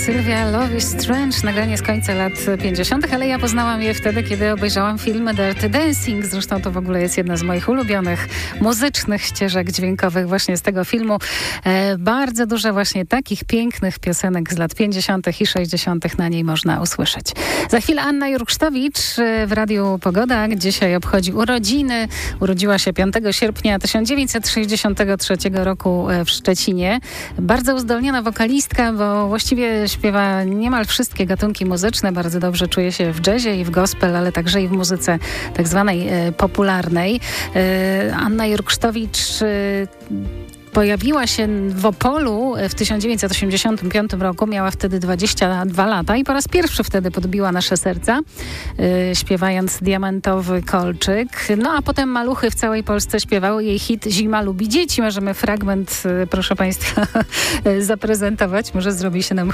Sylwia, Love is Strange, nagranie z końca lat 50., ale ja poznałam je wtedy, kiedy obejrzałam film Dirty Dancing. Zresztą to w ogóle jest jedna z moich ulubionych muzycznych ścieżek dźwiękowych właśnie z tego filmu. Bardzo dużo właśnie takich pięknych piosenek z lat 50. i 60. na niej można usłyszeć. Za chwilę Anna Jurksztowicz w Radiu Pogoda. Dzisiaj obchodzi urodziny. Urodziła się 5 sierpnia 1963 roku w Szczecinie. Bardzo uzdolniona wokalistka, bo właściwie śpiewa niemal wszystkie gatunki muzyczne. Bardzo dobrze czuje się w jazzie i w gospel, ale także i w muzyce tak zwanej popularnej. Anna Jurksztowicz pojawiła się w Opolu w 1985 roku, miała wtedy 22 lata i po raz pierwszy wtedy podbiła nasze serca, śpiewając Diamentowy kolczyk. No a potem maluchy w całej Polsce śpiewały jej hit Zima lubi dzieci. Możemy fragment, proszę Państwa, zaprezentować. Może zrobi się nam